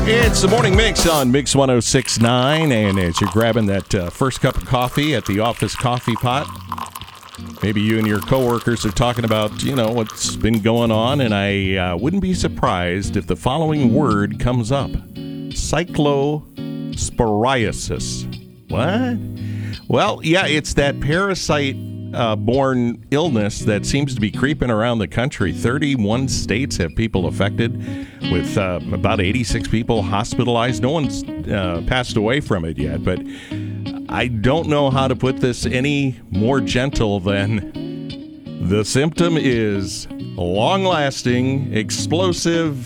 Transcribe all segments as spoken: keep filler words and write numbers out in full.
It's the Morning Mix on Mix one oh six point nine, and as you're grabbing that uh, first cup of coffee at the office coffee pot, maybe you and your coworkers are talking about, you know, what's been going on, and I uh, wouldn't be surprised if the following word comes up. Cyclosporiasis. What? Well, yeah, it's that parasite Uh, born illness that seems to be creeping around the country. thirty-one states have people affected, with uh, about eighty-six people hospitalized. No one's uh, passed away from it yet, but I don't know how to put this any more gentle than the symptom is long-lasting, explosive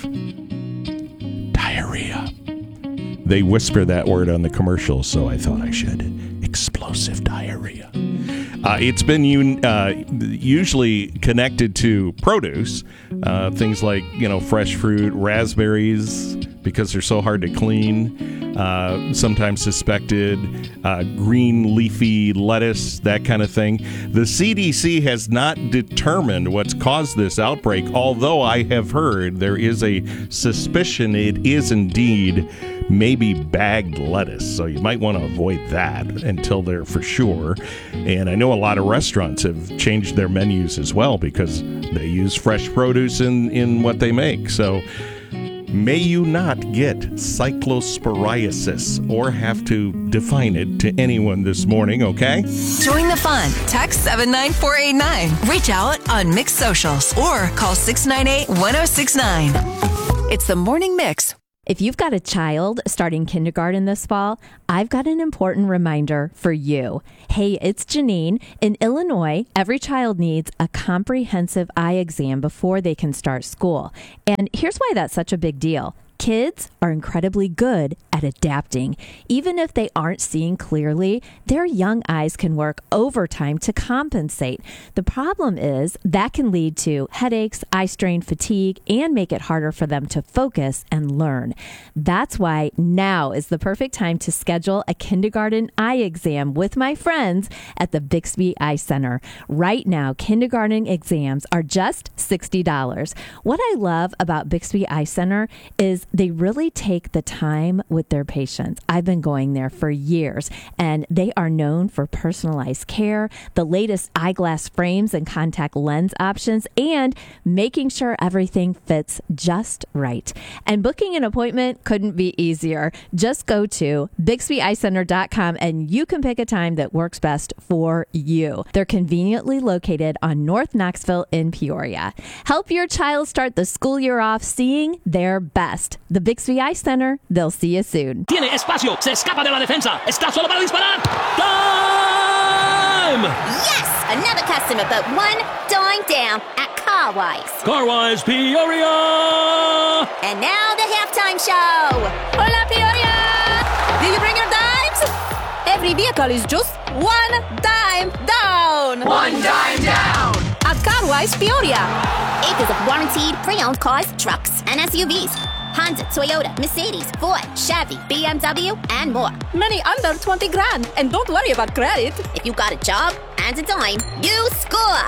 diarrhea. They whisper that word on the commercials, so I thought I should. Explosive diarrhea. Uh, it's been un- uh, usually connected to produce, uh, things like, you know, fresh fruit, raspberries, because they're so hard to clean, uh, sometimes suspected, uh, green leafy lettuce, that kind of thing. The C D C has not determined what's caused this outbreak, although I have heard there is a suspicion it is indeed maybe bagged lettuce, so you might want to avoid that until they're for sure. And I know a lot of restaurants have changed their menus as well because they use fresh produce in, in what they make. So may you not get cyclosporiasis or have to define it to anyone this morning, okay? Join the fun. Text seven nine four eight nine. Reach out on Mix Socials or call six nine eight, one oh six nine. It's the Morning Mix. If you've got a child starting kindergarten this fall, I've got an important reminder for you. Hey, it's Janine. In Illinois, every child needs a comprehensive eye exam before they can start school. And here's why that's such a big deal. Kids are incredibly good at adapting. Even if they aren't seeing clearly, their young eyes can work overtime to compensate. The problem is that can lead to headaches, eye strain, fatigue, and make it harder for them to focus and learn. That's why now is the perfect time to schedule a kindergarten eye exam with my friends at the Bixby Eye Center. Right now, kindergarten exams are just sixty dollars. What I love about Bixby Eye Center is they really take the time with their patients. I've been going there for years, and they are known for personalized care, the latest eyeglass frames and contact lens options, and making sure everything fits just right. And booking an appointment couldn't be easier. Just go to bixby eye center dot com and you can pick a time that works best for you. They're conveniently located on North Knoxville in Peoria. Help your child start the school year off seeing their best. The Bixby Eye Center, they'll see you soon. Tiene espacio, se escapa de la defensa, está solo para disparar. Time! Yes! Another customer but one dime down at Carwise. Carwise Peoria! And now the halftime show. Hola, Peoria! Did you bring your dimes? Every vehicle is just one dime down. One dime down! At Carwise Peoria. Acres of warranted pre-owned cars, trucks, and S U Vs. Honda, Toyota, Mercedes, Ford, Chevy, B M W, and more. Many under twenty grand. And don't worry about credit. If you got a job and a dime, you score.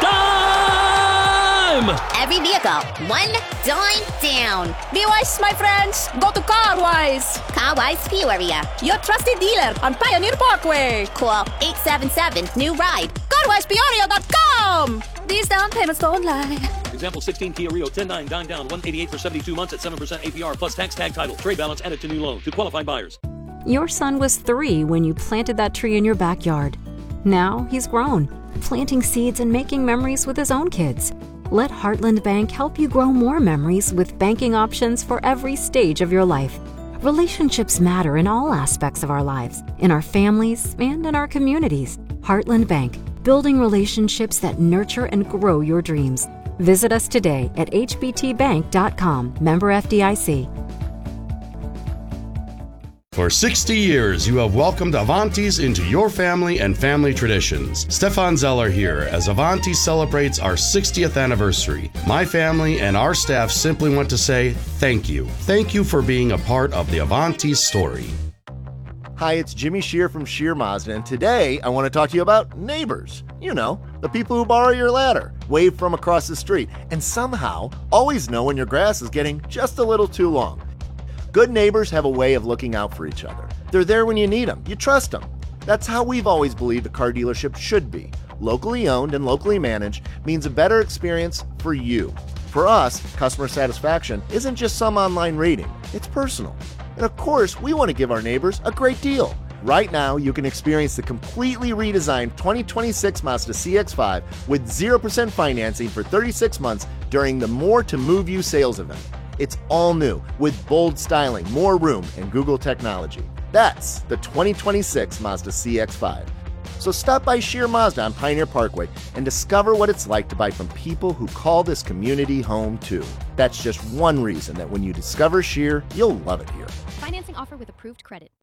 Time! Every vehicle, one dime down. Be wise, my friends. Go to Carwise. Carwise Peoria. Your trusted dealer on Pioneer Parkway. Call eight seven seven, new ride. carwise peoria dot com. These down payments don't lie. Example sixteen Kia Rio ten nine dime down one eighty-eight for seventy-two months at seven percent A P R plus tax tag title. Trade balance added to new loan to qualified buyers. Your son was three when you planted that tree in your backyard. Now he's grown, planting seeds and making memories with his own kids. Let Heartland Bank help you grow more memories with banking options for every stage of your life. Relationships matter in all aspects of our lives, in our families and in our communities. Heartland Bank, building relationships that nurture and grow your dreams. Visit us today at h b t bank dot com. Member F D I C. For sixty years, you have welcomed Avanti's into your family and family traditions. Stefan Zeller here as Avanti celebrates our sixtieth anniversary. My family and our staff simply want to say thank you. Thank you for being a part of the Avanti story. Hi, it's Jimmy Shear from Shear Mazda, and today I want to talk to you about neighbors. You know, the people who borrow your ladder, wave from across the street, and somehow always know when your grass is getting just a little too long. Good neighbors have a way of looking out for each other. They're there when you need them. You trust them. That's how we've always believed a car dealership should be. Locally owned and locally managed means a better experience for you. For us, customer satisfaction isn't just some online rating. It's personal. And of course, we want to give our neighbors a great deal. Right now, you can experience the completely redesigned twenty twenty-six Mazda C X five with zero percent financing for thirty-six months during the More to Move You sales event. It's all new with bold styling, more room, and Google technology. That's the twenty twenty-six Mazda C X five. So stop by Scheer Mazda on Pioneer Parkway and discover what it's like to buy from people who call this community home too. That's just one reason that when you discover Scheer, you'll love it here. Financing offer with approved credit.